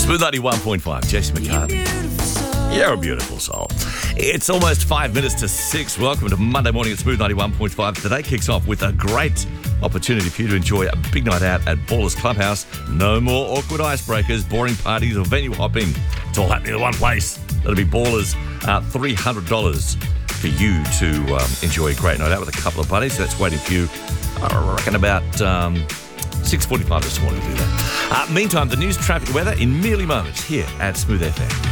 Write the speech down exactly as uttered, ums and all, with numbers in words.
Smooth ninety-one point five, Jesse McCartney. You're a beautiful soul. It's almost five minutes to six. Welcome to Monday morning at Smooth ninety-one point five. Today kicks off with a great opportunity for you to enjoy a big night out at Ballers Clubhouse. No more awkward icebreakers, boring parties or venue hopping. It's all happening in one place. That'll be Ballers, uh, three hundred dollars for you to um, enjoy a great night out with a couple of buddies. That's waiting for you, I reckon, about um, six forty-five this morning to do that. Uh, meantime, the news, traffic, weather in merely moments here at Smooth F M.